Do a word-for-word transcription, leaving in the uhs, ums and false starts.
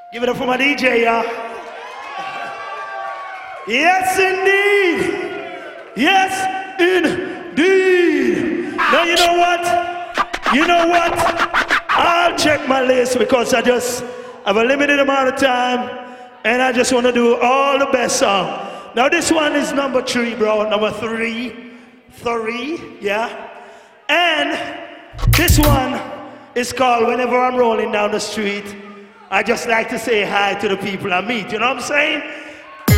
Give it up for my D J, y'all. Yes, indeed. Yes, indeed. Now, you know what? You know what? I'll check my list because I just have a limited amount of time and I just want to do all the best song. Now, this one is number three, bro. Number three. Three, yeah. And this one is called Whenever I'm Rolling Down the Street, I Just Like to Say Hi to the People I Meet. You know what I'm saying?